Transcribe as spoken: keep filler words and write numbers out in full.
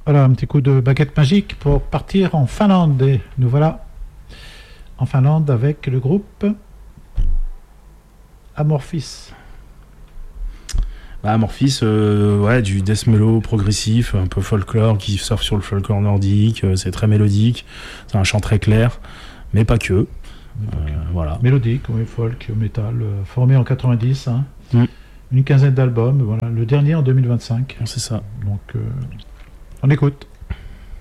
Voilà, un petit coup de baguette magique pour partir en Finlande. Et nous voilà en Finlande avec le groupe Amorphis. Bah, Amorphis, euh, ouais, du death mellow progressif, un peu folklore, qui surfe sur le folklore nordique, euh, c'est très mélodique, c'est un chant très clair, mais pas que. Euh, voilà. Mélodique, oui, folk, métal, euh, formé en quatre-vingt-dix, hein. Mm. Une quinzaine d'albums, voilà, le dernier en deux mille vingt-cinq. C'est ça. Donc, euh, on écoute.